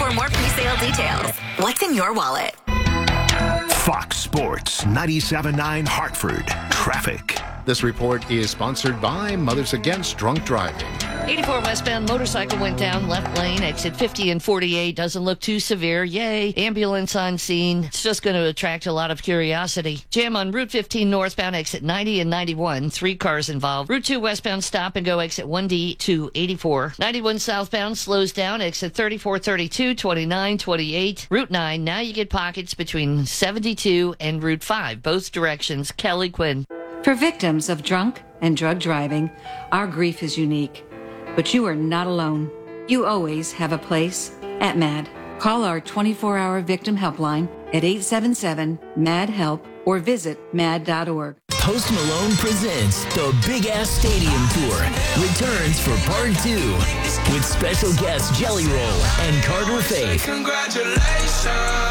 For more pre-sale details, what's in your wallet? Fox Sports 97.9 Hartford. Traffic. This report is sponsored by Mothers Against Drunk Driving. 84 westbound motorcycle went down left lane, exit 50 and 48. Doesn't look too severe. Yay. Ambulance on scene. It's just going to attract a lot of curiosity. Jam on Route 15 northbound, exit 90 and 91. 3 cars involved. Route 2 westbound, stop and go, exit 1D to 84. 91 southbound slows down, exit 34, 32, 29, 28. Route 9, now you get pockets between 72 and Route 5. Both directions. Kelly Quinn. For victims of drunk and drug driving, our grief is unique. But you are not alone. You always have a place at MAD. Call our 24-hour victim helpline at 877-MAD-HELP or visit mad.org. Post Malone presents the Big Ass Stadium Tour returns for part 2 with special guests Jelly Roll and Carter Faith. Congratulations.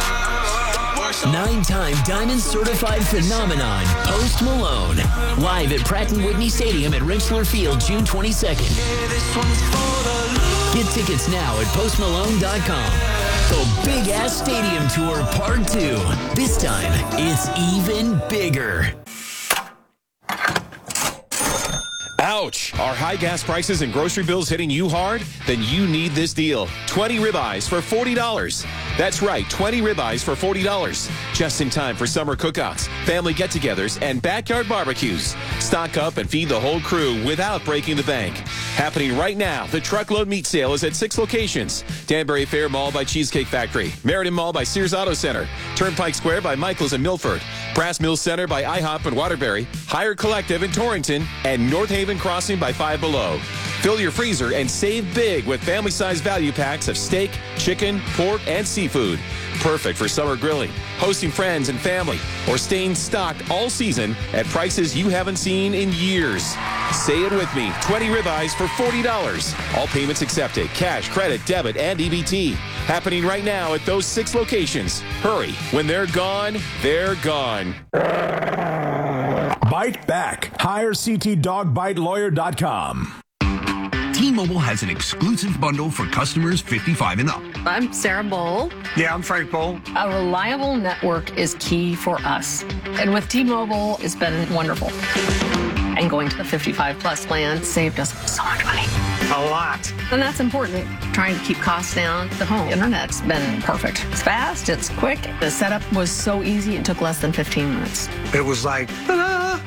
9-time Diamond Certified Phenomenon, Post Malone. Live at Pratt & Whitney Stadium at Rensselaer Field, June 22nd. Get tickets now at postmalone.com. The Big Ass Stadium Tour Part 2. This time, it's even bigger. Ouch! Are high gas prices and grocery bills hitting you hard? Then you need this deal. 20 ribeyes for $40. That's right, 20 ribeyes for $40. Just in time for summer cookouts, family get-togethers, and backyard barbecues. Stock up and feed the whole crew without breaking the bank. Happening right now, the Truckload Meat Sale is at 6 locations. Danbury Fair Mall by Cheesecake Factory, Meriden Mall by Sears Auto Center, Turnpike Square by Michael's in Milford, Brass Mills Center by IHOP in Waterbury, Hire Collective in Torrington, and North Haven Crossing by Five Below. Fill your freezer and save big with family-size value packs of steak, chicken, pork, and seafood. Perfect for summer grilling, hosting friends and family, or staying stocked all season at prices you haven't seen in years. Say it with me, 20 ribeyes for $40. All payments accepted, cash, credit, debit, and EBT. Happening right now at those 6 locations. Hurry, when they're gone, they're gone. Bite back. Hire CTDogBiteLawyer.com. T-Mobile has an exclusive bundle for customers 55 and up. I'm Sarah Bowl. Yeah, I'm Frank Bowl. A reliable network is key for us. And with T-Mobile, it's been wonderful. And going to the 55 plus plan saved us so much money. A lot. And that's important. Trying to keep costs down. The home internet's been perfect. It's fast, it's quick. The setup was so easy, it took less than 15 minutes. It was like, ta-da!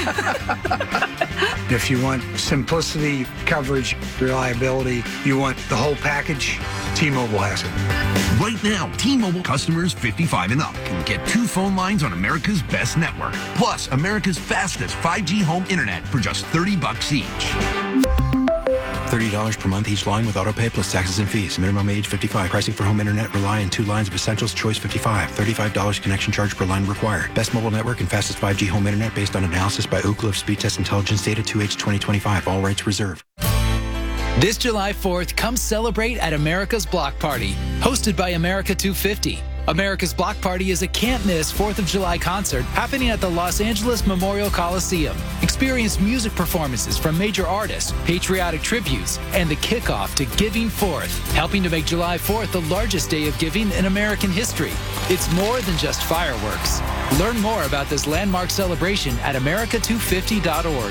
If you want simplicity, coverage, reliability, you want the whole package, T-Mobile has it. Right now, T-Mobile customers 55 and up can get 2 phone lines on America's best network, plus America's fastest 5G home internet for just $30 each. $30 per month each line with autopay plus taxes and fees. Minimum age 55. Pricing for home internet rely on 2 lines of essentials. Choice 55. $35 connection charge per line required. Best mobile network and fastest 5G home internet based on analysis by Ookla of Speed Test Intelligence data 2H 2025. All rights reserved. This July 4th, come celebrate at America's Block Party, hosted by America 250. America's Block Party is a can't-miss 4th of July concert happening at the Los Angeles Memorial Coliseum. Experience music performances from major artists, patriotic tributes, and the kickoff to Giving Forth, helping to make July 4th the largest day of giving in American history. It's more than just fireworks. Learn more about this landmark celebration at america250.org.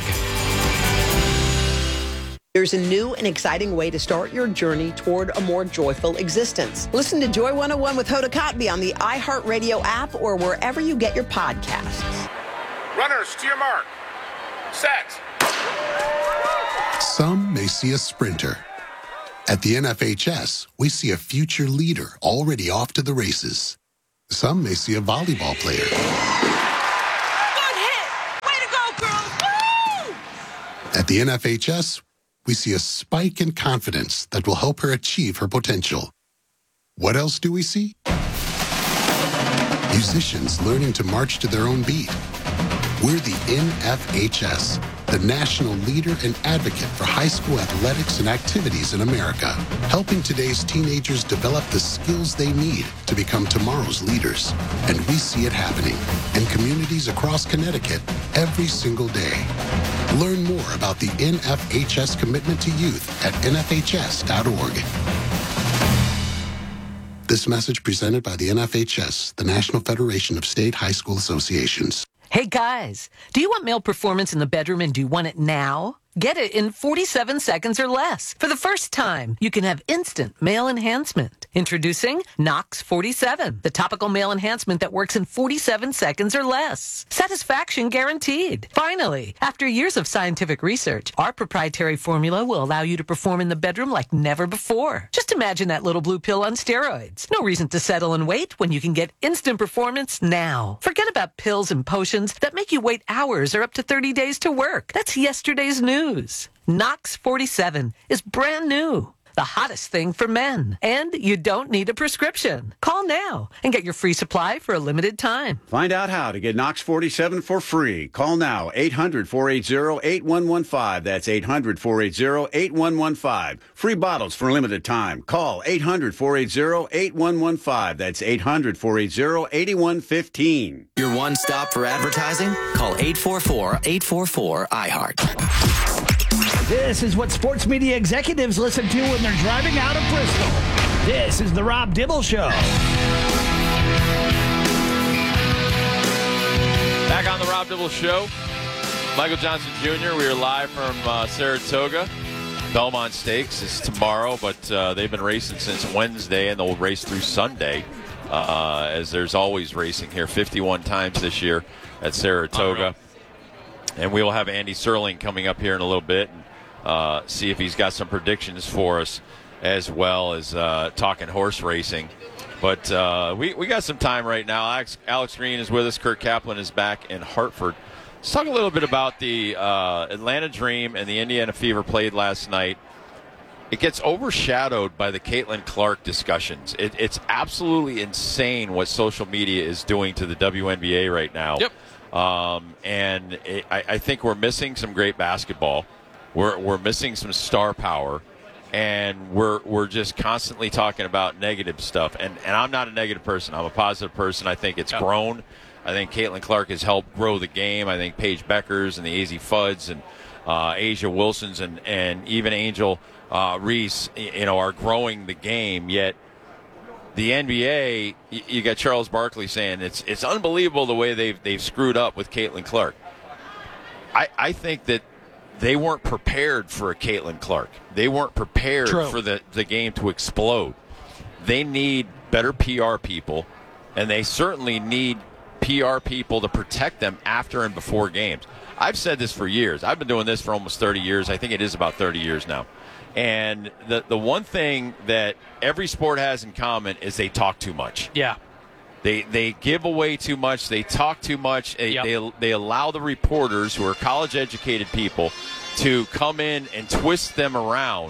There's a new and exciting way to start your journey toward a more joyful existence. Listen to Joy 101 with Hoda Kotb on the iHeartRadio app or wherever you get your podcasts. Runners to your mark. Set. Some may see a sprinter. At the NFHS, we see a future leader already off to the races. Some may see a volleyball player. Good hit! Way to go, girls! Woo! At the NFHS, we see a spike in confidence that will help her achieve her potential. What else do we see? Musicians learning to march to their own beat. We're the NFHS, the national leader and advocate for high school athletics and activities in America, helping today's teenagers develop the skills they need to become tomorrow's leaders. And we see it happening in communities across Connecticut every single day. Learn more about the NFHS commitment to youth at nfhs.org. This message presented by the NFHS, the National Federation of State High School Associations. Hey guys, do you want male performance in the bedroom and do you want it now? Get it in 47 seconds or less. For the first time, you can have instant male enhancement. Introducing Nox 47, the topical male enhancement that works in 47 seconds or less. Satisfaction guaranteed. Finally, after years of scientific research, our proprietary formula will allow you to perform in the bedroom like never before. Just imagine that little blue pill on steroids. No reason to settle and wait when you can get instant performance now. Forget about pills and potions that make you wait hours or up to 30 days to work. That's yesterday's news. Nox 47 is brand new. The hottest thing for men. And you don't need a prescription. Call now and get your free supply for a limited time. Find out how to get Nox 47 for free. Call now, 800-480-8115. That's 800-480-8115. Free bottles for a limited time. Call 800-480-8115. That's 800-480-8115. Your one stop for advertising? Call 844-844-iHeart. This is what sports media executives listen to when they're driving out of Bristol. This is the Rob Dibble Show. Back on the Rob Dibble Show. Michael Johnson Jr., we are live from Saratoga. Belmont Stakes is tomorrow, but they've been racing since Wednesday, and they'll race through Sunday, as there's always racing here, 51 times this year at Saratoga. And we will have Andy Serling coming up here in a little bit and see if he's got some predictions for us, as well as talking horse racing. But we got some time right now. Alex Green is with us. Kurt Kaplan is back in Hartford. Let's talk a little bit about the Atlanta Dream and the Indiana Fever played last night. It gets overshadowed by the Caitlin Clark discussions. It's absolutely insane what social media is doing to the WNBA right now. Yep. And I think we're missing some great basketball. We're missing some star power, and we're just constantly talking about negative stuff. And I'm not a negative person. I'm a positive person. I think it's grown. I think Caitlin Clark has helped grow the game. I think Paige Beckers and the AZ Fudds and Asia Wilsons and even Angel Reese, are growing the game. Yet the NBA, you got Charles Barkley saying it's unbelievable the way they've screwed up with Caitlin Clark. I think that they weren't prepared for a Caitlin Clark. They weren't prepared for the game to explode. They need better PR people, and they certainly need PR people to protect them after and before games. I've said this for years. I've been doing this for almost 30 years. I think it is about 30 years now. And the one thing that every sport has in common is they talk too much. Yeah. They give away too much. They talk too much. They allow the reporters, who are college-educated people, to come in and twist them around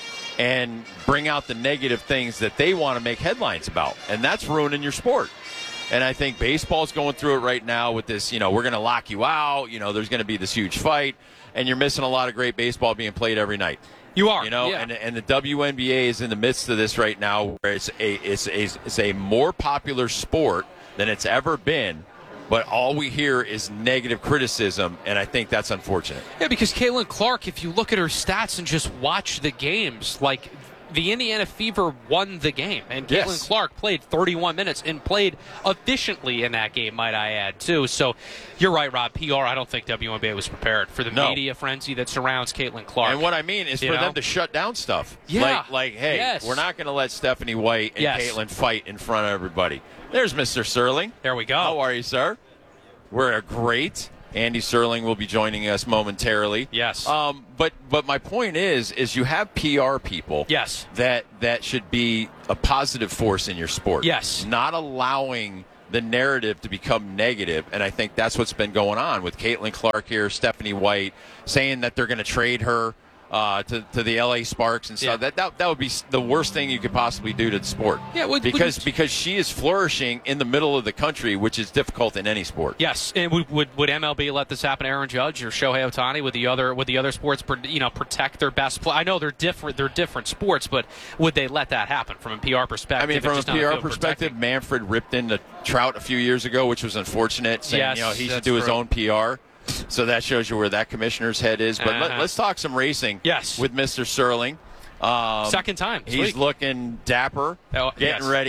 and bring out the negative things that they want to make headlines about. And that's ruining your sport. And I think baseball's going through it right now with this, we're going to lock you out. There's going to be this huge fight. And you're missing a lot of great baseball being played every night. You are, and the WNBA is in the midst of this right now, where it's a more popular sport than it's ever been, but all we hear is negative criticism, and I think that's unfortunate. Yeah, because Caitlin Clark, if you look at her stats and just watch the games, like the Indiana Fever won the game, and Caitlin Clark played 31 minutes and played efficiently in that game, might I add, too. So you're right, Rob. PR, I don't think WNBA was prepared for the media frenzy that surrounds Caitlin Clark. And what I mean is for them to shut down stuff. Yeah. Like hey, we're not going to let Stephanie White and Caitlin fight in front of everybody. There's Mr. Serling. There we go. How are you, sir? We're great. Andy Serling will be joining us momentarily. Yes. But my point is you have PR people. Yes. That should be a positive force in your sport. Yes. Not allowing the narrative to become negative, and I think that's what's been going on with Caitlin Clark here, Stephanie White, saying that they're going to trade her to the LA Sparks and stuff. Yeah. That would be the worst thing you could possibly do to the sport. Yeah, because she is flourishing in the middle of the country, which is difficult in any sport. Yes, and would MLB let this happen to Aaron Judge or Shohei Ohtani? Would the other sports protect their best play? I know they're different sports, but would they let that happen from a PR perspective? I mean, from a PR perspective, Manfred ripped into Trout a few years ago, which was unfortunate, saying he should do his own PR. So that shows you where that commissioner's head is. But let's talk some racing with Mr. Serling. Second time. He's looking dapper, getting ready.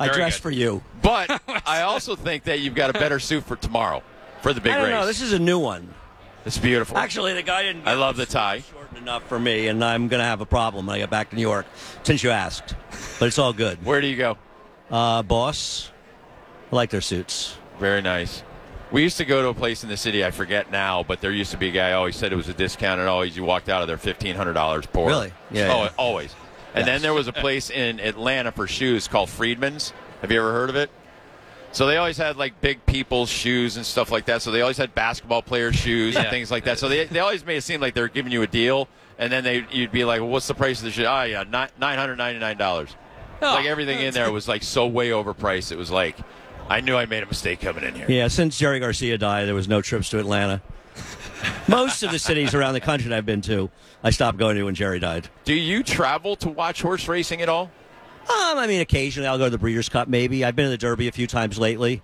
I dressed for you. But I also think that you've got a better suit for tomorrow for the big race. I don't know. This is a new one. It's beautiful. Actually, the guy didn't. I love the tie. Short enough for me, and I'm going to have a problem when I get back to New York, since you asked. But it's all good. Where do you go? Boss. I like their suits. Very nice. We used to go to a place in the city, I forget now, but there used to be a guy always said it was a discount, and always you walked out of there $1,500 poor. Really? Yeah. Always. And then there was a place in Atlanta for shoes called Friedman's. Have you ever heard of it? So they always had like big people's shoes and stuff like that. So they always had basketball players' shoes and things like that. So they always made it seem like they were giving you a deal, and then you'd be like, well, what's the price of the shoe? Oh, yeah, $999. Like everything in there was like so way overpriced. It was like, I knew I made a mistake coming in here. Yeah, since Jerry Garcia died, there was no trips to Atlanta. Most of the cities around the country that I've been to, I stopped going to when Jerry died. Do you travel to watch horse racing at all? I mean, occasionally I'll go to the Breeders' Cup, maybe. I've been to the Derby a few times lately.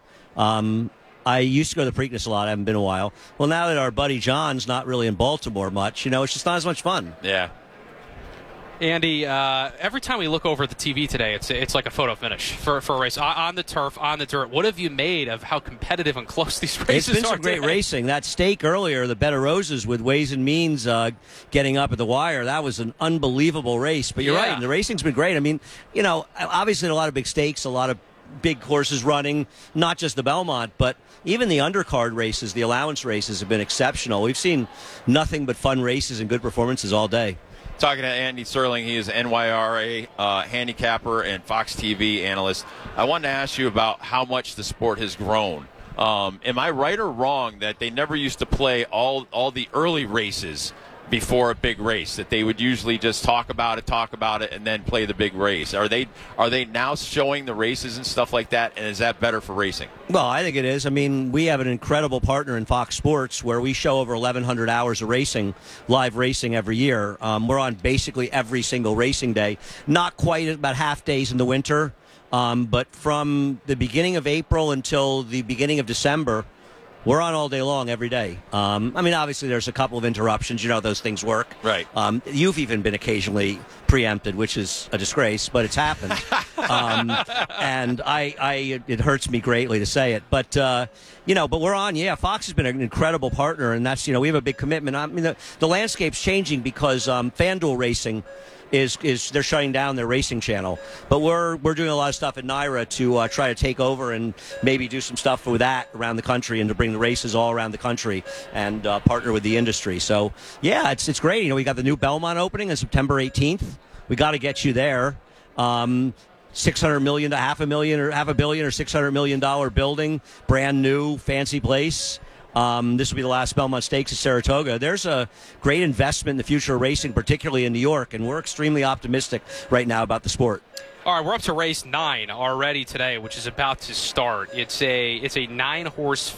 I used to go to the Preakness a lot. I haven't been in a while. Well, now that our buddy John's not really in Baltimore much, it's just not as much fun. Yeah. Andy, every time we look over at the TV today, it's like a photo finish for a race on the turf, on the dirt. What have you made of how competitive and close these races are? It's been some great racing. That stake earlier, the Bed of Roses with Ways and Means getting up at the wire, that was an unbelievable race. But you're right, the racing's been great. I mean, obviously a lot of big stakes, a lot of big horses running, not just the Belmont, but even the undercard races, the allowance races have been exceptional. We've seen nothing but fun races and good performances all day. Talking to Andy Serling, he is NYRA handicapper and Fox TV analyst. I wanted to ask you about how much the sport has grown. Am I right or wrong that they never used to play all the early races before a big race, that they would usually just talk about it, and then play the big race? Are they now showing the races and stuff like that, and is that better for racing? Well, I think it is. I mean, we have an incredible partner in Fox Sports where we show over 1,100 hours of racing, live racing every year. We're on basically every single racing day. Not quite about half days in the winter, but from the beginning of April until the beginning of December, we're on all day long, every day. I mean, obviously, there's a couple of interruptions. You know how those things work. Right. You've even been occasionally preempted, which is a disgrace, but it's happened. And it hurts me greatly to say it. But, but we're on. Yeah, Fox has been an incredible partner, and that's, we have a big commitment. I mean, the landscape's changing because FanDuel Racing is they're shutting down their racing channel, but we're doing a lot of stuff at NYRA to try to take over and maybe do some stuff with that around the country and to bring the races all around the country and partner with the industry. So yeah, it's great. We got the new Belmont opening on September 18th. We got to get you there. $600 million to $500 million or $500 million or $600 million building, brand new, fancy place. This will be the last Belmont Stakes at Saratoga. There's a great investment in the future of racing, particularly in New York, and we're extremely optimistic right now about the sport. All right, we're up to race 9 already today, which is about to start. It's a 7-horse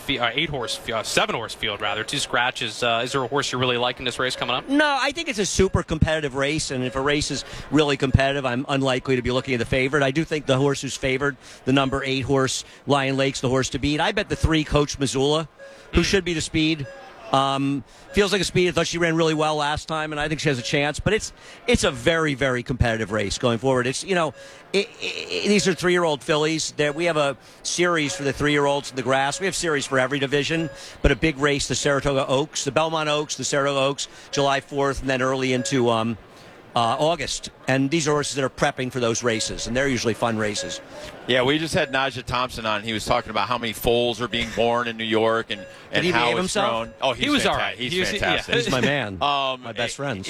field rather. 2 scratches. Is there a horse you're really liking this race coming up? No, I think it's a super competitive race, and if a race is really competitive, I'm unlikely to be looking at the favorite. I do think the horse who's favored, the number 8 horse, Lion Lake's the horse to beat. I bet the 3 Coach Missoula, who should be the speed. Feels like a speed. I thought she ran really well last time, and I think she has a chance. But it's a very, very competitive race going forward. It's these are 3-year-old fillies. We have a series for the 3-year-olds in the grass. We have series for every division, but a big race, the Saratoga Oaks, the Belmont Oaks, the Saratoga Oaks, July 4th, and then early into August. And these are horses that are prepping for those races, and they're usually fun races. Yeah, we just had Najee Thompson on. He was talking about how many foals are being born in New York and Did he how behave it's himself? grown. Oh, he was all right. He's fantastic. He's my man. My best friends.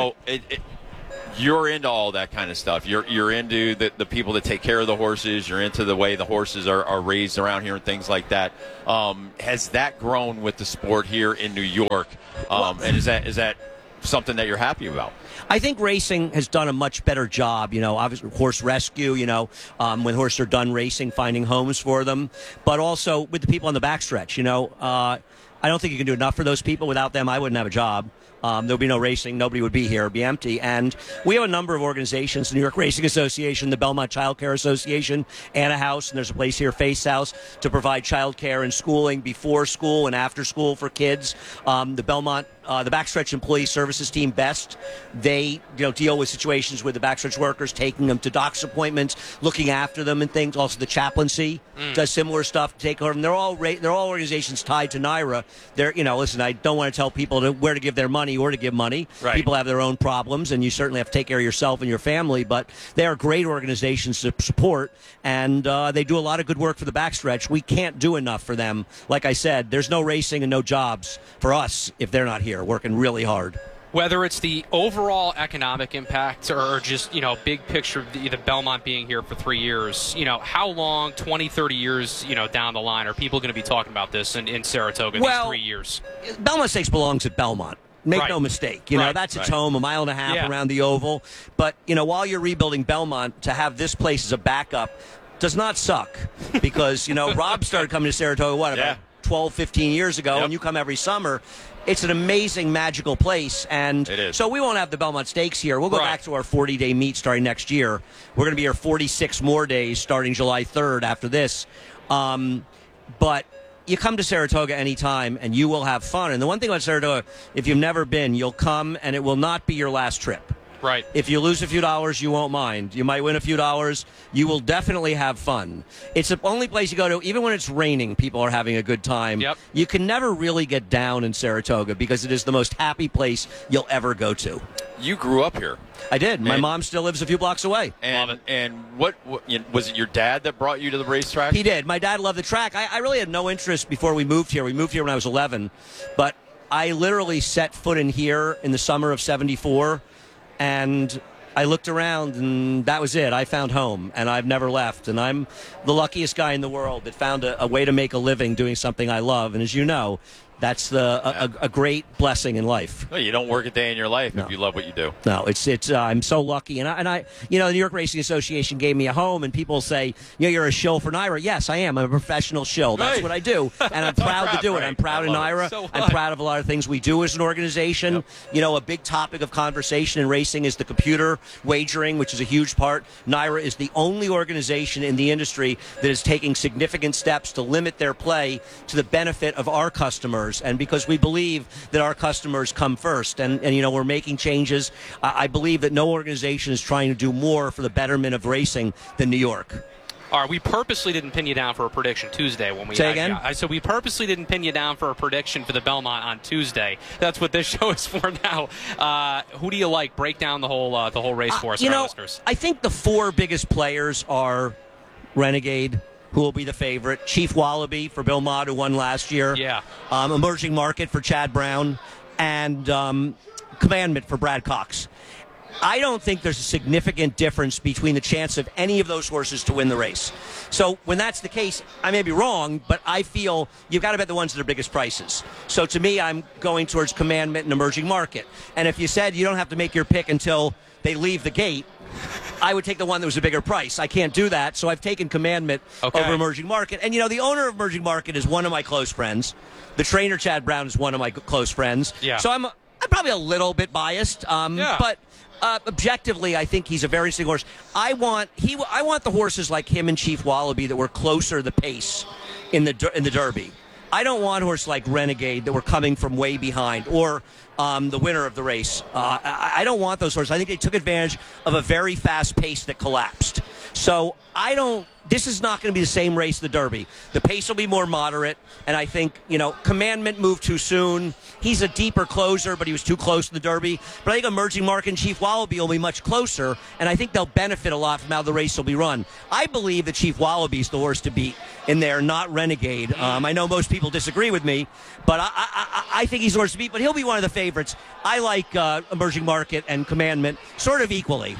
You're into all that kind of stuff. You're into the people that take care of the horses. You're into the way the horses are raised around here and things like that. Has that grown with the sport here in New York? And is that something that you're happy about? I think racing has done a much better job, obviously horse rescue, when horses are done racing, finding homes for them, but also with the people on the backstretch, I don't think you can do enough for those people. Without them, I wouldn't have a job. There'll be no racing. Nobody would be here. It'd be empty. And we have a number of organizations, the New York Racing Association, the Belmont Child Care Association, Anna House, and there's a place here, Face House, to provide child care and schooling before school and after school for kids. The Belmont the backstretch employee services team, BEST, they deal with situations with the backstretch workers, taking them to doctor's appointments, looking after them and things. Also, the chaplaincy does similar stuff to take care of them. They're all organizations tied to NYRA. They're listen, I don't want to tell people where to give their money or to give money. Right. People have their own problems, and you certainly have to take care of yourself and your family. But they are great organizations to support, and they do a lot of good work for the backstretch. We can't do enough for them. Like I said, there's no racing and no jobs for us if they're not here, working really hard. Whether it's the overall economic impact or just, big picture of the Belmont being here for 3 years, how long, 20, 30 years, down the line, are people going to be talking about this in Saratoga these 3 years? Belmont Stakes belongs at Belmont. Make no mistake. That's its home, a mile and a half around the Oval. But, while you're rebuilding Belmont, to have this place as a backup does not suck. Because, Rob started coming to Saratoga, about 12, 15 years ago, and you come every summer. It's an amazing, magical place, and so we won't have the Belmont Stakes here. We'll go back to our 40-day meet starting next year. We're going to be here 46 more days starting July 3rd after this. But you come to Saratoga anytime, and you will have fun. And the one thing about Saratoga, if you've never been, you'll come, and it will not be your last trip. Right. If you lose a few dollars, you won't mind. You might win a few dollars. You will definitely have fun. It's the only place you go to, even when it's raining, people are having a good time. Yep. You can never really get down in Saratoga because it is the most happy place you'll ever go to. You grew up here. I did. My mom still lives a few blocks away. And what was it your dad that brought you to the racetrack? He did. My dad loved the track. I really had no interest before we moved here. We moved here when I was 11. But I literally set foot in here in the summer of 74. And I looked around, and that was it. I found home, and I've never left. And I'm the luckiest guy in the world that found a way to make a living doing something I love. And as you know, that's a great blessing in life. Well, you don't work a day in your life if you love what you do. No, it's I'm so lucky, and I the New York Racing Association gave me a home, and people say, you're a shill for NYRA. Yes, I am. I'm a professional shill. That's what I do, and I'm proud to do it. I'm proud of NYRA. So I'm proud of a lot of things we do as an organization. Yep. A big topic of conversation in racing is the computer wagering, which is a huge part. NYRA is the only organization in the industry that is taking significant steps to limit their play to the benefit of our customers. And because we believe that our customers come first, and we're making changes. I believe that no organization is trying to do more for the betterment of racing than New York. All right, we purposely didn't pin you down for a prediction Tuesday when we say again. I said we purposely didn't pin you down for a prediction for the Belmont on Tuesday. That's what this show is for now. Who do you like? Break down the whole race for us, our listeners. I think the four biggest players are Renegade, who will be the favorite, Chief Wallaby for Bill Mott, who won last year. Yeah. Emerging Market for Chad Brown, and Commandment for Brad Cox. I don't think there's a significant difference between the chance of any of those horses to win the race. So when that's the case, I may be wrong, but I feel you've got to bet the ones that are biggest prices. So to me, I'm going towards Commandment and Emerging Market. And if you said you don't have to make your pick until they leave the gate, I would take the one that was a bigger price. I can't do that, so I've taken Commandment over Emerging Market. And, the owner of Emerging Market is one of my close friends. The trainer, Chad Brown, is one of my close friends. Yeah. So I'm probably a little bit biased, but objectively, I think he's a very interesting horse. I want the horses like him and Chief Wallaby that were closer the pace in the Derby. I don't want horses like Renegade that were coming from way behind, or the winner of the race. I don't want those horses. I think they took advantage of a very fast pace that collapsed. So this is not going to be the same race as the Derby. The pace will be more moderate, and I think, Commandment moved too soon. He's a deeper closer, but he was too close to the Derby. But I think Emerging Market and Chief Wallaby will be much closer, and I think they'll benefit a lot from how the race will be run. I believe that Chief Wallaby is the horse to beat in there, not Renegade. I know most people disagree with me, but I think he's the horse to beat, but he'll be one of the favorites. I like Emerging Market and Commandment sort of equally.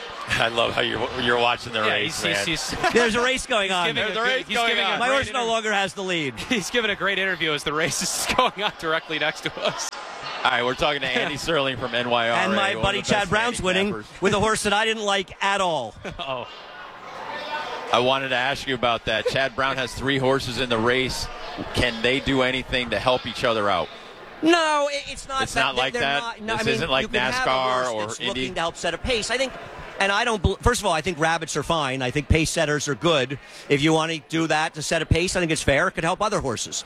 I love how you're watching the race, man. There's a race going on. There's a race going on. My horse no longer has the lead. He's giving a great interview as the race is going on directly next to us. All right, we're talking to Andy Serling from NYRA. And my buddy Chad Brown's winning with a horse that I didn't like at all. Oh. I wanted to ask you about that. Chad Brown has 3 horses in the race. Can they do anything to help each other out? No, it's not. It's not like that? This isn't like NASCAR or Indy? Looking to help set a pace. I think, and I don't. First of all, I think rabbits are fine. I think pace setters are good. If you want to do that to set a pace, I think it's fair. It could help other horses.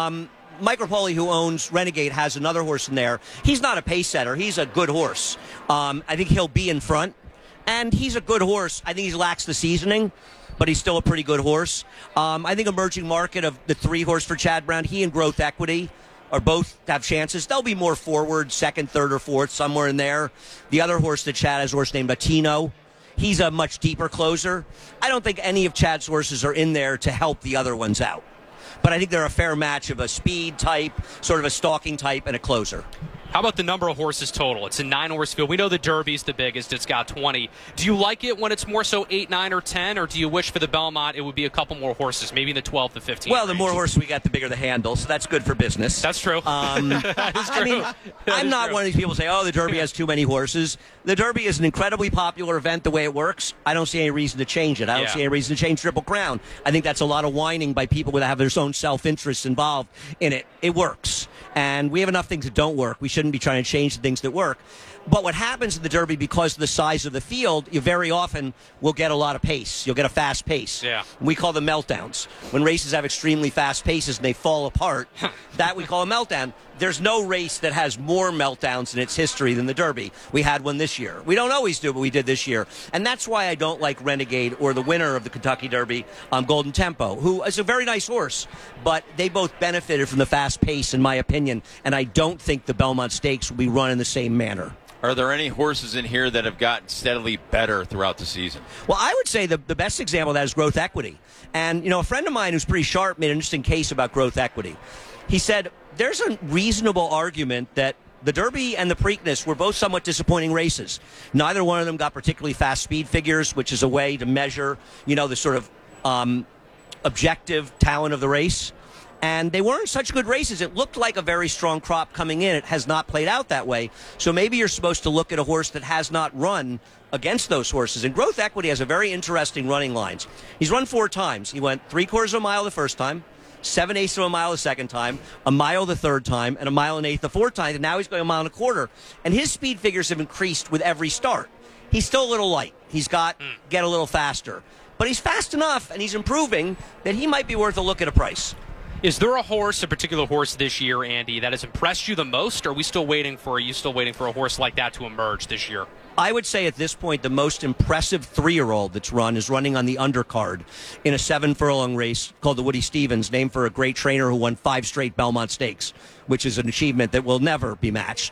Mike Rapoli, who owns Renegade, has another horse in there. He's not a pace setter. He's a good horse. I think he'll be in front, and he's a good horse. I think he lacks the seasoning, but he's still a pretty good horse. I think emerging market of the 3 horse for Chad Brown, he and Growth Equity are both have chances. They'll be more forward, second, third, or fourth, somewhere in there. The other horse that Chad has, a horse named Latino. He's a much deeper closer. I don't think any of Chad's horses are in there to help the other ones out. But I think they're a fair match of a speed type, sort of a stalking type, and a closer. How about the number of horses total? It's a 9-horse field. We know the Derby's the biggest. It's got 20. Do you like it when it's more so 8, 9, or 10, or do you wish for the Belmont it would be a couple more horses, maybe in the 12 to 15? Well, the more horses we got, the bigger the handle, so that's good for business. That's true. That is true. I mean, I'm not one of these people who say, oh, the Derby has too many horses. The Derby is an incredibly popular event the way it works. I don't see any reason to change it. I don't see any reason to change Triple Crown. I think that's a lot of whining by people that have their own self-interest involved in it. It works. And we have enough things that don't work. We shouldn't be trying to change the things that work. But what happens in the Derby, because of the size of the field, you very often will get a lot of pace. You'll get a fast pace. Yeah. We call them meltdowns. When races have extremely fast paces and they fall apart, that we call a meltdown. There's no race that has more meltdowns in its history than the Derby. We had one this year. We don't always do, but we did this year. And that's why I don't like Renegade or the winner of the Kentucky Derby, Golden Tempo, who is a very nice horse. But they both benefited from the fast pace, in my opinion. And I don't think the Belmont Stakes will be run in the same manner. Are there any horses in here that have gotten steadily better throughout the season? Well, I would say the best example of that is Growth Equity. And, a friend of mine who's pretty sharp made an interesting case about Growth Equity. He said, there's a reasonable argument that the Derby and the Preakness were both somewhat disappointing races. Neither one of them got particularly fast speed figures, which is a way to measure, the sort of objective talent of the race. And they weren't such good races. It looked like a very strong crop coming in. It has not played out that way. So maybe you're supposed to look at a horse that has not run against those horses. And Growth Equity has a very interesting running lines. He's run 4 times. He went 3/4 of a mile the first time, 7/8 of a mile the second time, a mile the third time, and a mile and 1/8 the fourth time. And now he's going 1.25 miles. And his speed figures have increased with every start. He's still a little light. He's got get a little faster. But he's fast enough, and he's improving, that he might be worth a look at a price. Is there a particular horse this year, Andy, that has impressed you the most, or are you still waiting for a horse like that to emerge this year? I would say at this point the most impressive 3-year-old that's run is running on the undercard in a 7-furlong race called the Woody Stevens, named for a great trainer who won 5 straight Belmont Stakes, which is an achievement that will never be matched.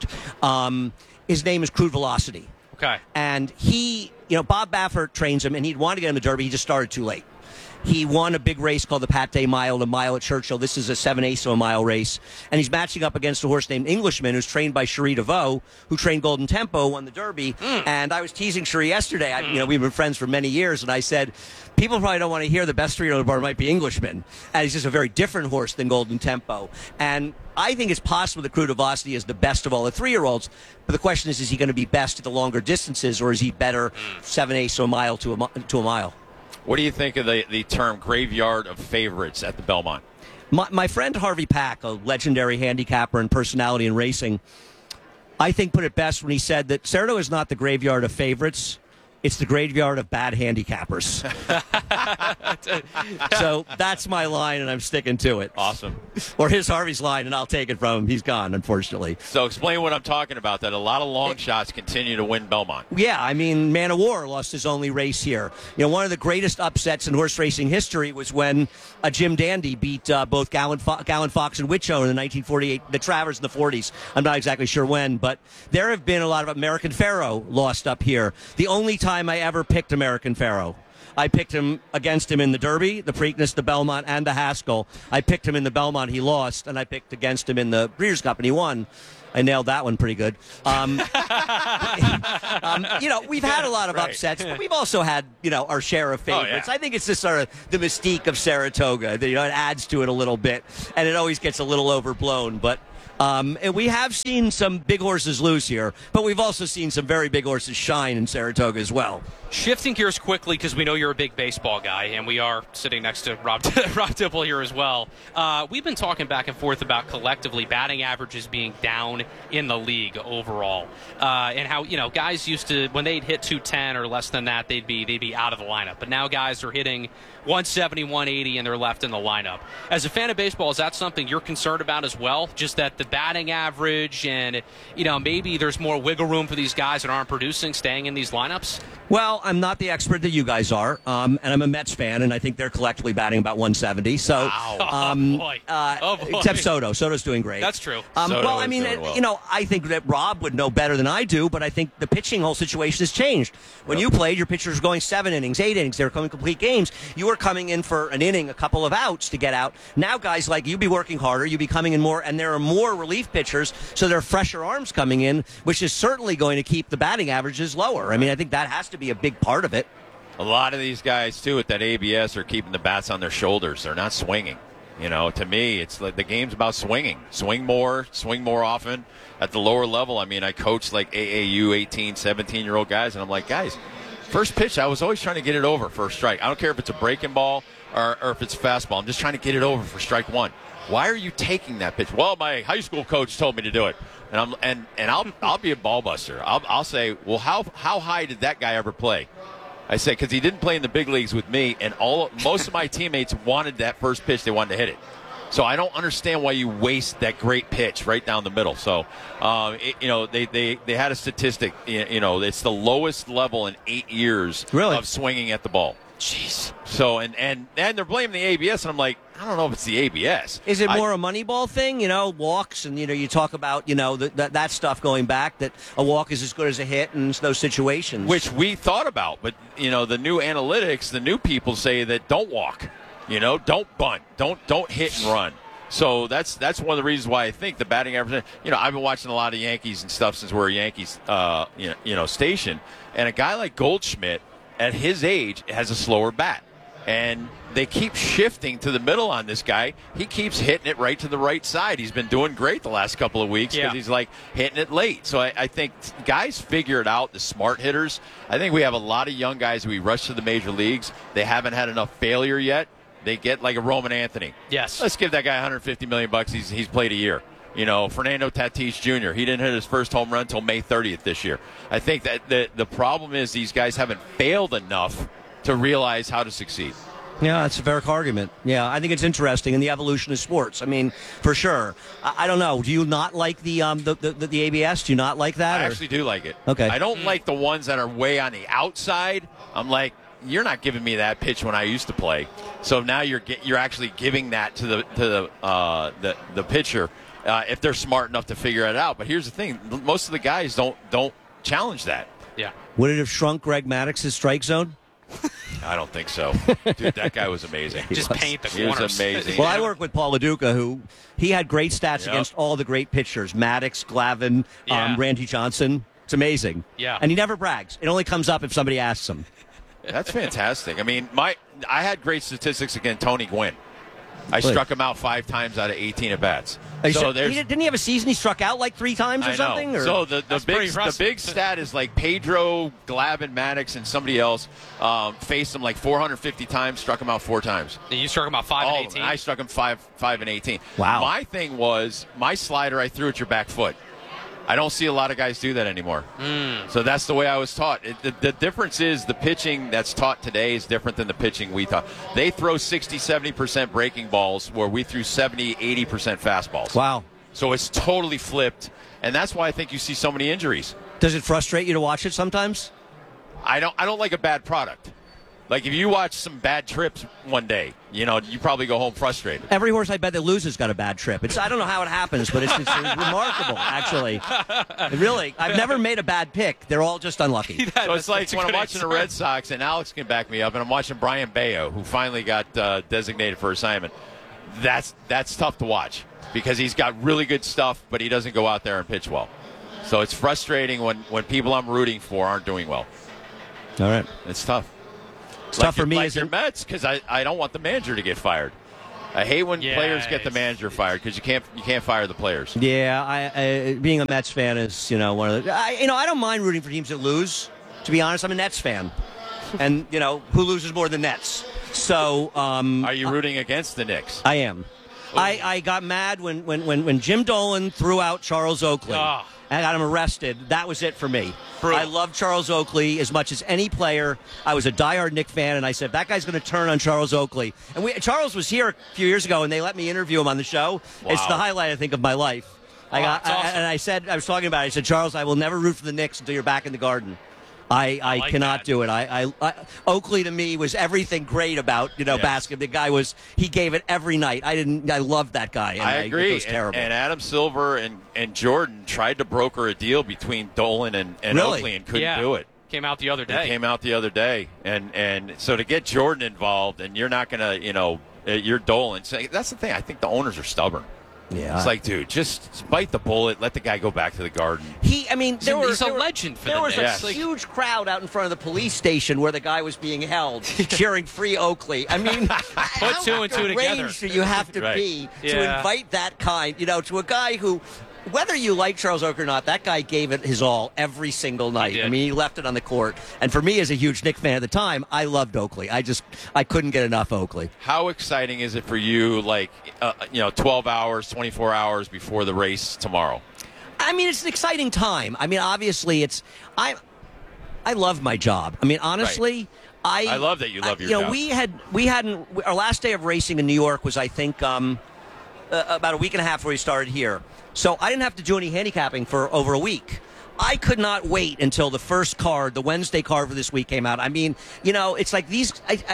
His name is Crude Velocity. Okay. And he, Bob Baffert trains him, and he'd want to get him to Derby. He just started too late. He won a big race called the Pate Mile, the mile at Churchill. This is a 7/8 of a mile race. And he's matching up against a horse named Englishman, who's trained by Cherie DeVoe, who trained Golden Tempo, won the Derby. And I was teasing Cherie yesterday. We've been friends for many years. And I said, people probably don't want to hear the best 3-year-old bar might be Englishman. And he's just a very different horse than Golden Tempo. And I think it's possible that Crude Velocity is the best of all the 3-year-olds. But the question is he going to be best at the longer distances, or is he better 7/8 of a mile to a mile? What do you think of the term graveyard of favorites at the Belmont? My friend Harvey Pack, a legendary handicapper and personality in racing, I think put it best when he said that Saratoga is not the graveyard of favorites. It's the graveyard of bad handicappers. So that's my line, and I'm sticking to it. Awesome. Or his Harvey's line, and I'll take it from him. He's gone, unfortunately. So explain what I'm talking about, that a lot of long shots continue to win Belmont. Yeah, Man of War lost his only race here. One of the greatest upsets in horse racing history was when Jim Dandy beat both Gallant Fox and Witch Owner in the 1948, the Travers in the 40s. I'm not exactly sure when, but there have been a lot of American Pharoah lost up here. The only time I ever picked American Pharoah. I picked him against him in the Derby, the Preakness, the Belmont, and the Haskell. I picked him in the Belmont, he lost, and I picked against him in the Breeders' Cup, and he won. I nailed that one pretty good. We've had a lot of upsets, but we've also had, our share of favorites. I think it's just sort of the mystique of Saratoga. It adds to it a little bit, and it always gets a little overblown. But and we have seen some big horses lose here, but we've also seen some very big horses shine in Saratoga as well. Shifting gears quickly, because we know you're a big baseball guy, and we are sitting next to Rob Dipple here as well. We've been talking back and forth about collectively batting averages being down in the league overall, and how guys used to, when they'd hit 210 or less than that, they'd be out of the lineup. But now guys are hitting 170, 180, and they're left in the lineup. As a fan of baseball, is that something you're concerned about as well? Just that the batting average and maybe there's more wiggle room for these guys that aren't producing staying in these lineups? Well, I'm not the expert that you guys are, and I'm a Mets fan, and I think they're collectively batting about 170. So, boy. Except Soto. Soto's doing great. That's true. I think that Rob would know better than I do, but I think the pitching whole situation has changed. When you played, your pitchers were going 7 innings, 8 innings. They were coming complete games. You were coming in for an inning, a couple of outs to get out. Now, guys like you be working harder, you be coming in more, and there are more relief pitchers, so there are fresher arms coming in, which is certainly going to keep the batting averages lower. I mean, I think that has to be a big part of it. A lot of these guys, too, with that ABS are keeping the bats on their shoulders. They're not swinging. To me, it's like the game's about swinging. Swing more often at the lower level. I mean, I coach like AAU 18, 17-year-old guys, and I'm like, guys, first pitch, I was always trying to get it over for a strike. I don't care if it's a breaking ball or if it's a fastball. I'm just trying to get it over for strike one. Why are you taking that pitch? Well, my high school coach told me to do it. And I'll be a ball buster. I'll say, well, how high did that guy ever play? I say, because he didn't play in the big leagues with me, and most of my teammates wanted that first pitch. They wanted to hit it. So I don't understand why you waste that great pitch right down the middle. So, they had a statistic. It's the lowest level in 8 years of swinging at the ball. Jeez. So and they're blaming the ABS, and I'm like, I don't know if it's the ABS. Is it more a Moneyball thing? Walks, and you talk about that stuff going back, that a walk is as good as a hit in those situations, which we thought about, but the new analytics, the new people say that don't walk, don't bunt, don't hit and run. So that's one of the reasons why I think the batting average. I've been watching a lot of Yankees and stuff since we're a Yankees station, and a guy like Goldschmidt at his age has a slower bat. And they keep shifting to the middle on this guy. He keeps hitting it right to the right side. He's been doing great the last couple of weeks because he's like hitting it late. So I think guys figure it out, the smart hitters. I think we have a lot of young guys who we rush to the major leagues. They haven't had enough failure yet. They get like a Roman Anthony. Yes. Let's give that guy $150 million. He's played a year. Fernando Tatis Jr., he didn't hit his first home run until May 30th this year. I think that the problem is these guys haven't failed enough to realize how to succeed. Yeah, that's a fair argument. Yeah, I think it's interesting in the evolution of sports. I mean, for sure. I don't know. Do you not like the ABS? Do you not like that? I actually do like it. Okay. I don't like the ones that are way on the outside. I'm like, you're not giving me that pitch when I used to play. So now you're actually giving that to the pitcher. If they're smart enough to figure it out. But here's the thing. Most of the guys don't challenge that. Yeah. Would it have shrunk Greg Maddox's strike zone? I don't think so. Dude, that guy was amazing. Just paint the corners. He was amazing. Well, I work with Paul LaDuca, he had great stats against all the great pitchers. Maddox, Glavine, Randy Johnson. It's amazing. Yeah. And he never brags. It only comes up if somebody asks him. That's fantastic. I mean, I had great statistics against Tony Gwynn. I struck him out 5 times out of 18 at-bats. Didn't he have a season he struck out like 3 times or something? Or? So the big stat is like Pedro, Glavine, Maddox, and somebody else faced him like 450 times, struck him out 4 times. And you struck him out 5 and 18? I struck him 5 and 18. Wow. My thing was, my slider I threw at your back foot. I don't see a lot of guys do that anymore. So that's the way I was taught. The difference is the pitching that's taught today is different than the pitching we taught. They throw 60-70% breaking balls where we threw 70-80% fastballs. Wow. So it's totally flipped, and that's why I think you see so many injuries. Does it frustrate you to watch it sometimes? I don't like a bad product. Like, if you watch some bad trips one day, you probably go home frustrated. Every horse I bet that loses got a bad trip. I don't know how it happens, but it's remarkable, actually. Really, I've never made a bad pick. They're all just unlucky. So it's like when I'm watching the Red Sox, and Alex can back me up, and I'm watching Brian Bayo, who finally got designated for assignment. That's tough to watch. because he's got really good stuff, but he doesn't go out there and pitch well. So it's frustrating when people I'm rooting for aren't doing well. All right. It's tough. It's tough for me as your Mets, because I don't want the manager to get fired. I hate when players get the manager fired because you can't fire the players. Yeah, I being a Mets fan is one of the. I don't mind rooting for teams that lose. To be honest, I'm a Nets fan, and who loses more than Nets? So, are you rooting against the Knicks? I am. I got mad when Jim Dolan threw out Charles Oakley. Oh. And got him arrested. That was it for me. I love Charles Oakley as much as any player. I was a diehard Knick fan, and I said, that guy's going to turn on Charles Oakley. And Charles was here a few years ago, and they let me interview him on the show. Wow. It's the highlight, I think, of my life. Awesome. And I was talking about it. I said, Charles, I will never root for the Knicks until you're back in the Garden. I like cannot do it. Oakley to me was everything great about basketball. The guy he gave it every night. I loved that guy. And I agree. It was terrible. And Adam Silver and Jordan tried to broker a deal between Dolan and Oakley and couldn't do it. Came out the other day. And so to get Jordan involved, and you're not going to you're Dolan. So that's the thing. I think the owners are stubborn. Yeah, it's like, dude, just bite the bullet. Let the guy go back to the Garden. He's a legend for them. There was a huge crowd out in front of the police station where the guy was being held, cheering "Free Oakley." I mean, put two and two together. Do you have to be to invite that kind? To a guy who, whether you like Charles Oakley or not, that guy gave it his all every single night. I mean, he left it on the court. And for me, as a huge Knick fan at the time, I loved Oakley. I couldn't get enough Oakley. How exciting is it for you, 12 hours, 24 hours before the race tomorrow? I mean, it's an exciting time. I mean, obviously, I love my job. I mean, honestly, I love that you love your job. We hadn't our last day of racing in New York was, I think, about a week and a half before we started here. So I didn't have to do any handicapping for over a week. I could not wait until the first card, the Wednesday card for this week came out. I mean, it's like these,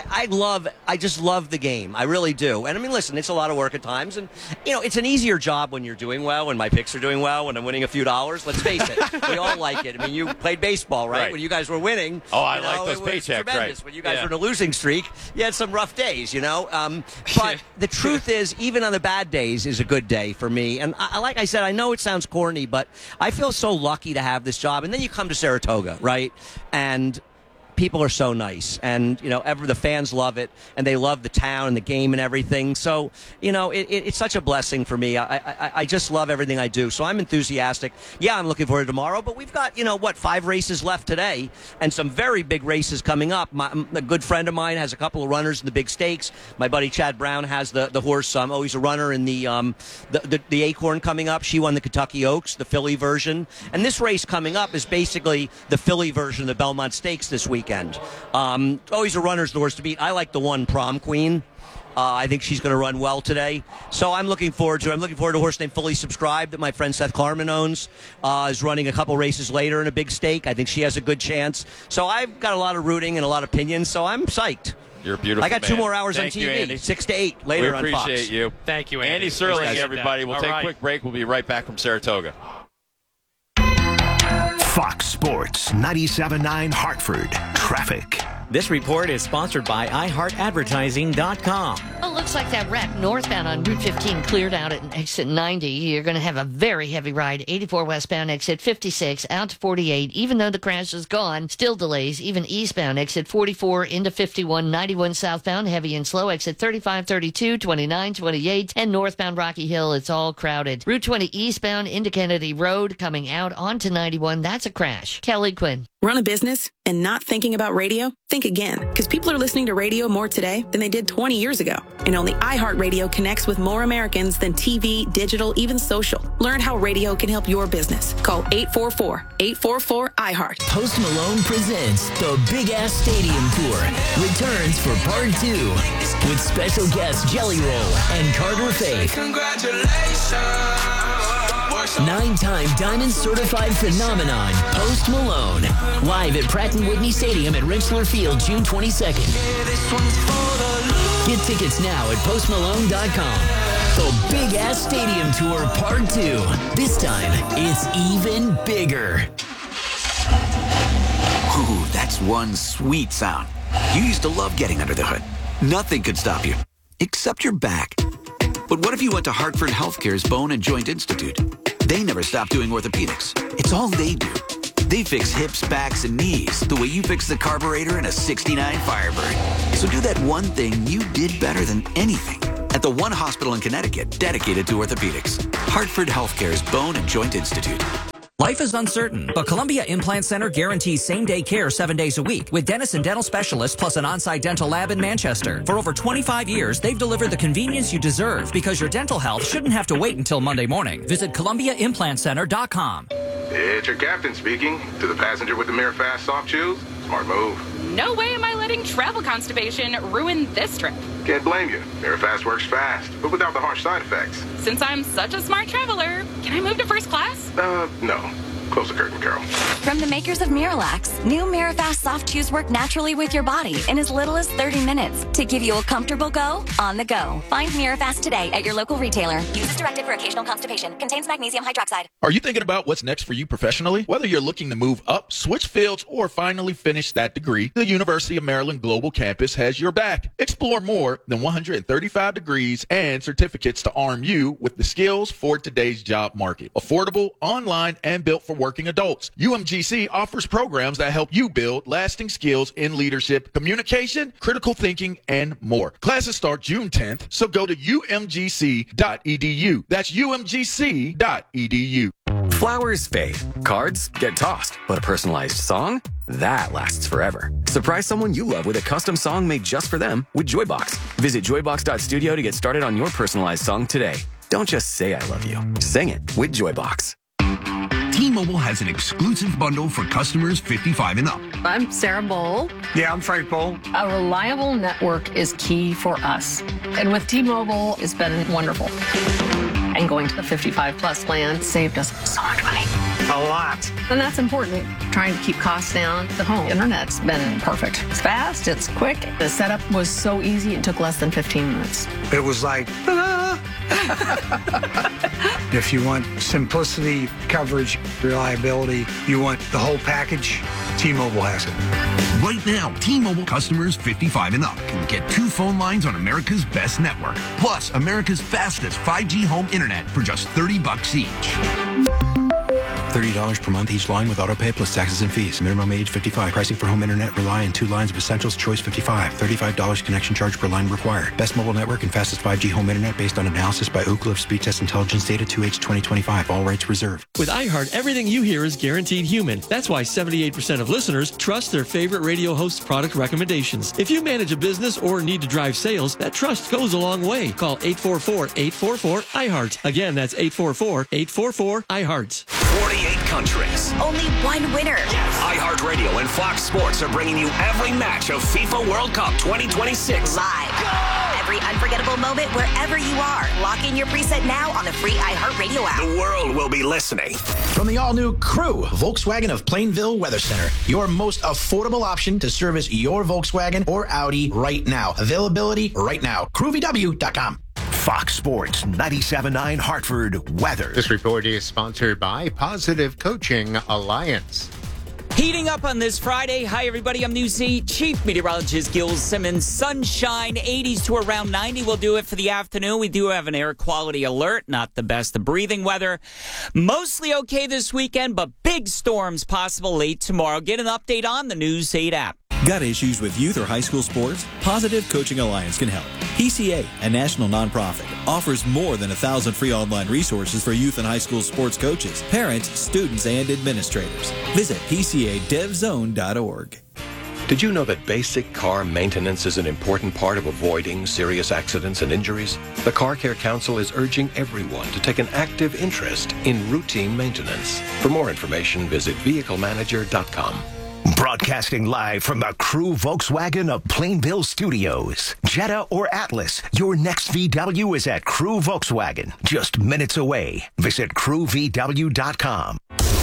I just love the game. I really do. And I mean, listen, it's a lot of work at times. And, it's an easier job when you're doing well, when my picks are doing well, when I'm winning a few dollars. Let's face it. We all like it. I mean, you played baseball, right? When you guys were winning. Oh, I like those paychecks, tremendous. right? When you guys were in a losing streak, you had some rough days, But the truth is, even on the bad days is a good day for me. And like I said, I know it sounds corny, but I feel so lucky to have this job. And then you come to Saratoga, right? And people are so nice, and the fans love it, and they love the town and the game and everything. So it's such a blessing for me. I just love everything I do. So I'm enthusiastic. Yeah, I'm looking forward to tomorrow, but we've got 5 races left today, and some very big races coming up. A good friend of mine has a couple of runners in the big stakes. My buddy Chad Brown has the horse. He's a runner in the Acorn coming up. She won the Kentucky Oaks, the Philly version, and this race coming up is basically the Philly version of the Belmont Stakes this weekend. Always a runner's the horse to beat. I like the one Prom Queen. I think she's going to run well today. So I'm looking forward to it. I'm looking forward to a horse named Fully Subscribed that my friend Seth Klarman owns. Is running a couple races later in a big stake. I think she has a good chance. So I've got a lot of rooting and a lot of opinions, so I'm psyched. You're beautiful. I got 2 more hours Thank on you, TV, Andy. 6 to 8 later on Fox. We appreciate you. Thank you, Andy. Andy Serling, everybody. We'll take a quick break. We'll be right back from Saratoga. Fox Sports 97.9 Hartford. Traffic. This report is sponsored by iHeartAdvertising.com. Well, it looks like that wreck northbound on Route 15 cleared out at exit 90. You're going to have a very heavy ride. 84 westbound, exit 56, out to 48. Even though the crash is gone, still delays. Even eastbound, exit 44 into 51, 91 southbound, heavy and slow, exit 35, 32, 29, 28, and northbound Rocky Hill, it's all crowded. Route 20 eastbound into Kennedy Road, coming out onto 91, that's a crash. Kelly Quinn. Run a business and not thinking about radio? Think again, because people are listening to radio more today than they did 20 years ago. And only iHeartRadio connects with more Americans than TV, digital, even social. Learn how radio can help your business. Call 844-844-iHeart. Post Malone presents the Big Ass Stadium Tour. Returns for part 2 with special guests Jelly Roll and Carter Faith. Congratulations. 9-time Diamond Certified Phenomenon, Post Malone. Live at Pratt & Whitney Stadium at Rensselaer Field, June 22nd. Get tickets now at postmalone.com. The Big Ass Stadium Tour Part 2. This time, it's even bigger. Ooh, that's one sweet sound. You used to love getting under the hood. Nothing could stop you, except your back. But what if you went to Hartford Healthcare's Bone and Joint Institute? They never stop doing orthopedics. It's all they do. They fix hips, backs, and knees the way you fix the carburetor in a 69 Firebird. So do that one thing you did better than anything at the one hospital in Connecticut dedicated to orthopedics. Hartford Healthcare's Bone and Joint Institute. Life is uncertain, but Columbia Implant Center guarantees same-day care 7 days a week with dentists and dental specialists plus an on-site dental lab in Manchester. For over 25 years, they've delivered the convenience you deserve because your dental health shouldn't have to wait until Monday morning. Visit ColumbiaImplantCenter.com. It's your captain speaking. To the passenger with the Mirror Fast soft shoes, smart move. No way am I letting travel constipation ruin this trip. Can't blame you. Mirror Fast works fast, but without the harsh side effects. Since I'm such a smart traveler, can I move to first class? No. Close the curtain, Carol. From the makers of Miralax, new Mirafast soft chews work naturally with your body in as little as 30 minutes to give you a comfortable go on the go. Find Mirafast today at your local retailer. Use as directed for occasional constipation. Contains magnesium hydroxide. Are you thinking about what's next for you professionally? Whether you're looking to move up, switch fields, or finally finish that degree, the University of Maryland Global Campus has your back. Explore more than 135 degrees and certificates to arm you with the skills for today's job market. Affordable, online, and built for working adults. UMGC offers programs that help you build lasting skills in leadership, communication, critical thinking, and more. Classes start June 10th, so go to umgc.edu. That's umgc.edu. Flowers fade, cards get tossed, but a personalized song? That lasts forever. Surprise someone you love with a custom song made just for them with Joybox. Visit joybox.studio to get started on your personalized song today. Don't just say I love you. Sing it with Joybox. T-Mobile has an exclusive bundle for customers 55 and up. I'm Sarah Bowl. Yeah, I'm Frank Bowl. A reliable network is key for us. And with T-Mobile, it's been wonderful. And going to the 55 plus plan saved us so much money. A lot. And that's important. Trying to keep costs down. The home internet's been perfect. It's fast, it's quick. The setup was so easy, it took less than 15 minutes. It was like, if you want simplicity, coverage, reliability, you want the whole package, T-Mobile has it. Right now, T-Mobile customers 55 and up can get 2 phone lines on America's best network, plus America's fastest 5G home internet for just $30 each. $30 per month each line with auto pay plus taxes and fees. Minimum age 55. Pricing for home internet rely on 2 lines of essentials. Choice 55. $35 connection charge per line required. Best mobile network and fastest 5G home internet based on analysis by Ookla of Speed Test Intelligence Data 2H 2025. All rights reserved. With iHeart, everything you hear is guaranteed human. That's why 78% of listeners trust their favorite radio host's product recommendations. If you manage a business or need to drive sales, that trust goes a long way. Call 844-844-iHeart. Again, that's 844-844-iHeart. 48 countries. Only one winner. iHeartRadio and Fox Sports are bringing you every match of FIFA World Cup 2026. Live. Every unforgettable moment wherever you are. Lock in your preset now on the free iHeartRadio app. The world will be listening. From the all-new Crew, Volkswagen of Plainville Weather Center, your most affordable option to service your Volkswagen or Audi right now. Availability right now. CrewVW.com. Fox Sports 97.9 Hartford weather. This report is sponsored by Positive Coaching Alliance. Heating up on this Friday. Hi, everybody. I'm News 8 Chief Meteorologist Gil Simmons. Sunshine, 80s to around 90 will do it for the afternoon. We do have an air quality alert. Not the best of breathing weather. Mostly okay this weekend, but big storms possible late tomorrow. Get an update on the News 8 app. Got issues with youth or high school sports? Positive Coaching Alliance can help. PCA, a national nonprofit, offers more than 1,000 free online resources for youth and high school sports coaches, parents, students, and administrators. Visit PCADevZone.org. Did you know that basic car maintenance is an important part of avoiding serious accidents and injuries? The Car Care Council is urging everyone to take an active interest in routine maintenance. For more information, visit vehiclemanager.com. Broadcasting live from the Crew Volkswagen of Plainville Studios. Jetta or Atlas, your next VW is at Crew Volkswagen. Just minutes away. Visit crewvw.com.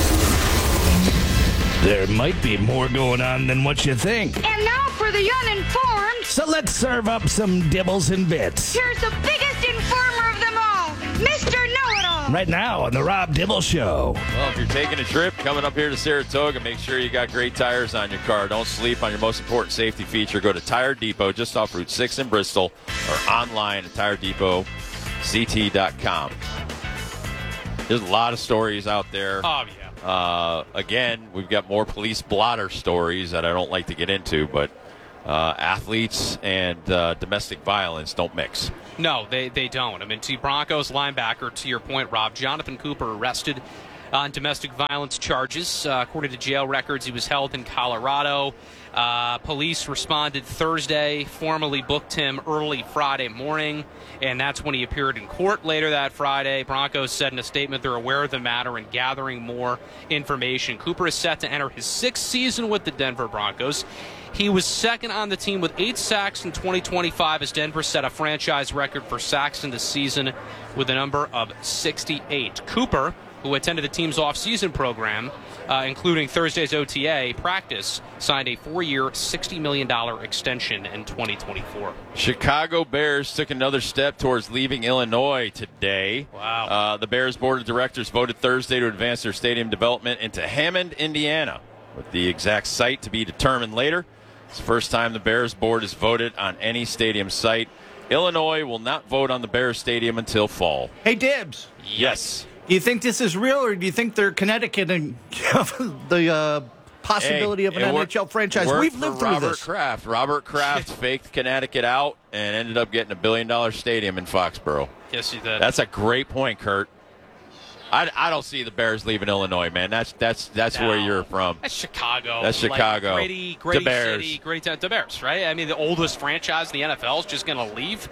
There might be more going on than what you think. And now for the uninformed. So let's serve up some dibbles and bits. Here's the biggest informer of them all, Mr. Know-It-All. Right now on the Rob Dibble Show. Well, if you're taking a trip, coming up here to Saratoga, make sure you got great tires on your car. Don't sleep on your most important safety feature. Go to Tire Depot just off Route 6 in Bristol or online at tiredepot.com. ZT.com. There's a lot of stories out there. Oh, yeah. Again, we've got more police blotter stories that I don't like to get into, but athletes and domestic violence don't mix. No, they don't. I mean, to Broncos linebacker, to your point, Rob, Jonathan Cooper arrested on domestic violence charges. According to jail records, he was held in Colorado. Police responded Thursday, formally booked him early Friday morning, and that's when he appeared in court later that Friday. Broncos said in a statement they're aware of the matter and gathering more information. Cooper is set to enter his 6th season with the Denver Broncos. He was second on the team with 8 sacks in 2025 as Denver set a franchise record for sacks in the season with a number of 68. Cooper, who attended the team's off-season program, including Thursday's OTA practice, signed a 4-year, $60 million extension in 2024. Chicago Bears took another step towards leaving Illinois today. Wow. The Bears Board of Directors voted Thursday to advance their stadium development into Hammond, Indiana, with the exact site to be determined later. It's the first time the Bears Board has voted on any stadium site. Illinois will not vote on the Bears Stadium until fall. Hey, Dibs. Yes. Do you think this is real, or do you think they're Connecticut and the possibility of an NHL franchise? We've lived through this. Robert Kraft faked Connecticut out and ended up getting $1 billion stadium in Foxborough. Yes, he did. That's a great point, Kurt. I don't see the Bears leaving Illinois, man. That's where you're from. That's Chicago. That's Chicago. Like, Grady the Bears. City, great town. The Bears, right? I mean, the oldest franchise in the NFL is just going to leave.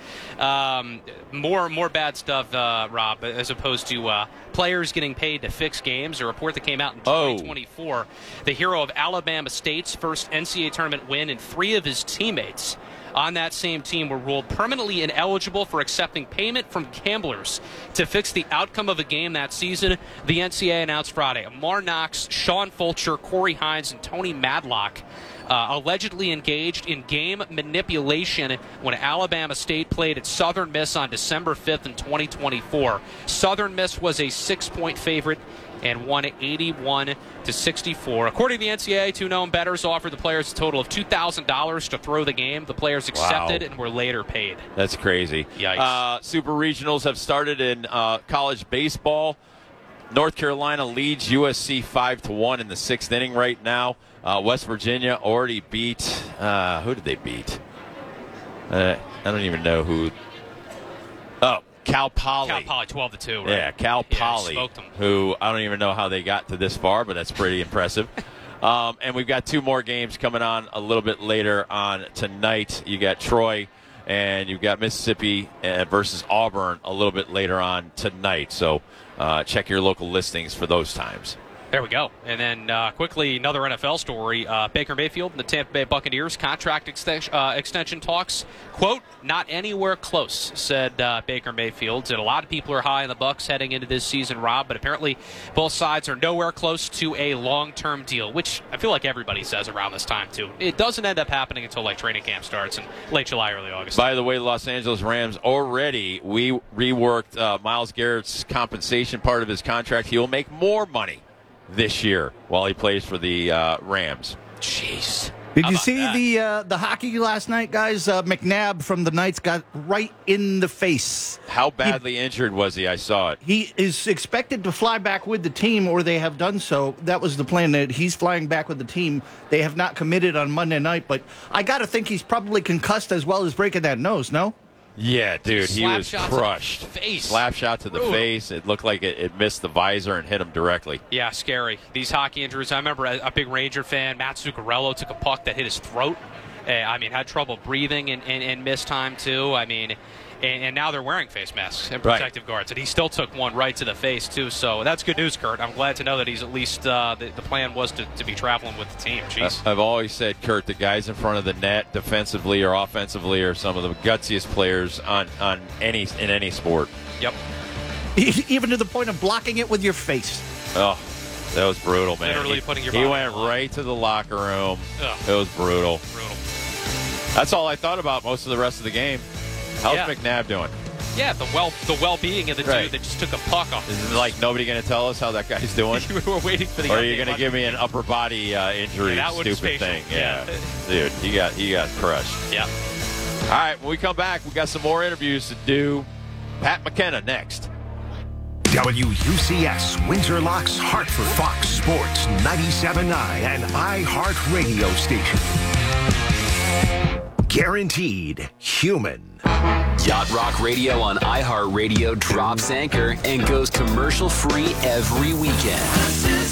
More bad stuff, Rob, as opposed to players getting paid to fix games. A report that came out in 2024. The hero of Alabama State's first NCAA tournament win, and 3 of his teammates on that same team were ruled permanently ineligible for accepting payment from gamblers to fix the outcome of a game that season. The NCAA announced Friday Amar Knox, Sean Fulcher, Corey Hines, and Tony Madlock allegedly engaged in game manipulation when Alabama State played at Southern Miss on December 5th in 2024. Southern Miss was a 6-point favorite and won 81-64. According to the NCAA, 2 known bettors offered the players a total of $2,000 to throw the game. The players accepted and were later paid. That's crazy. Yikes. Super regionals have started in college baseball. North Carolina leads USC 5-1 in the 6th inning right now. West Virginia already beat. Who did they beat? I don't even know who. Oh, Cal Poly. Cal Poly, 12-2, right? Yeah, Cal Poly, smoked them. who I don't even know how they got to this far, but that's pretty impressive. And we've got 2 more games coming on a little bit later on tonight. You got Troy, and you've got Mississippi versus Auburn a little bit later on tonight. So check your local listings for those times. There we go. And then quickly, another NFL story. Baker Mayfield and the Tampa Bay Buccaneers contract extension talks, quote, not anywhere close, said Baker Mayfield. And a lot of people are high on the Bucs heading into this season, Rob, but apparently both sides are nowhere close to a long-term deal, which I feel like everybody says around this time, too. It doesn't end up happening until, like, training camp starts in late July, early August. By the way, the Los Angeles Rams already reworked Myles Garrett's compensation part of his contract. He will make more money this year while he plays for the Rams. Jeez. Did you see the hockey last night, guys? McNabb from the Knights got right in the face. How badly injured was he? I saw it. He is expected to fly back with the team, or they have done so. That was the plan, that he's flying back with the team. They have not committed on Monday night, but I got to think he's probably concussed as well as breaking that nose, no? Yeah, dude, he was crushed. Slap shot to the face. It looked like it missed the visor and hit him directly. Yeah, scary. These hockey injuries. I remember a big Ranger fan, Matt Zuccarello, took a puck that hit his throat. Had trouble breathing and missed time, too. And now they're wearing face masks and protective guards. And he still took one right to the face, too. So that's good news, Kurt. I'm glad to know that he's at least the plan was to be traveling with the team. Jeez. I've always said, Kurt, the guys in front of the net, defensively or offensively, are some of the gutsiest players in any sport. Yep. Even to the point of blocking it with your face. Oh, that was brutal, man. Literally putting your body He went right to the locker room. Ugh. It was brutal. That's all I thought about most of the rest of the game. How's McNabb doing? Yeah, the well-being of the dude that just took a puck off. Is it like nobody going to tell us how that guy's doing? We're waiting for the. Or are you going to give me an upper body injury? Yeah, that stupid thing. Yeah, dude, he got crushed. Yeah. All right, when we come back, we got some more interviews to do. Pat McKenna next. WUCS, Windsor Locks, Hartford, Fox Sports 97.9 and iHeartRadio station. Guaranteed human. Yacht Rock Radio on iHeartRadio drops anchor and goes commercial free every weekend.